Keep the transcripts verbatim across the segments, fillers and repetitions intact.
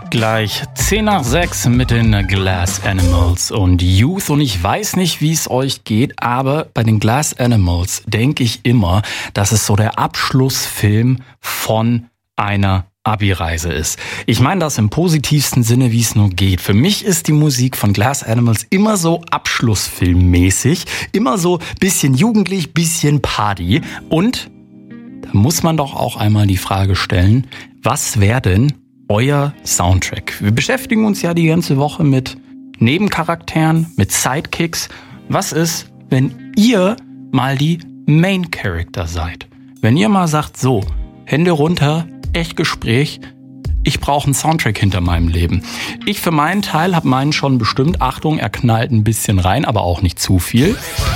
Gleich zehn nach sechs mit den Glass Animals und Youth. Und ich weiß nicht, wie es euch geht, aber bei den Glass Animals denke ich immer, dass es so der Abschlussfilm von einer Abi-Reise ist. Ich meine das im positivsten Sinne, wie es nur geht. Für mich ist die Musik von Glass Animals immer so Abschlussfilmmäßig, immer so bisschen jugendlich, bisschen Party. Und da muss man doch auch einmal die Frage stellen, was wäre denn euer Soundtrack? Wir beschäftigen uns ja die ganze Woche mit Nebencharakteren, mit Sidekicks. Was ist, wenn ihr mal die Main Character seid? Wenn ihr mal sagt, so, Hände runter, echt Gespräch, ich brauche einen Soundtrack hinter meinem Leben. Ich für meinen Teil habe meinen schon bestimmt. Achtung, er knallt ein bisschen rein, aber auch nicht zu viel.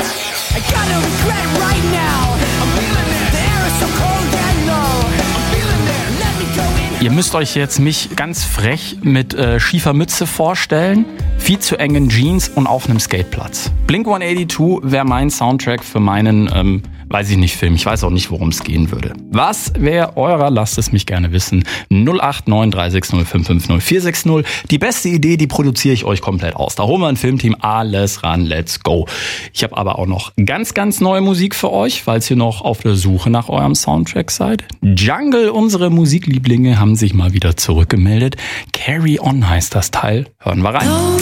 Ihr müsst euch jetzt mich ganz frech mit äh, schiefer Mütze vorstellen, viel zu engen Jeans und auf einem Skateplatz. Blink hundertzweiundachtzig wäre mein Soundtrack für meinen, ähm, weiß ich nicht, Film. Ich weiß auch nicht, worum es gehen würde. Was wäre eurer? Lasst es mich gerne wissen. null acht neun drei sechs null fünf fünf null vier sechs null. Die beste Idee, die produziere ich euch komplett aus. Da holen wir ein Filmteam. Alles ran, let's go. Ich habe aber auch noch ganz, ganz neue Musik für euch, falls ihr noch auf der Suche nach eurem Soundtrack seid. Jungle, unsere Musiklieblinge, haben sich mal wieder zurückgemeldet. Carry On heißt das Teil. Hören wir rein.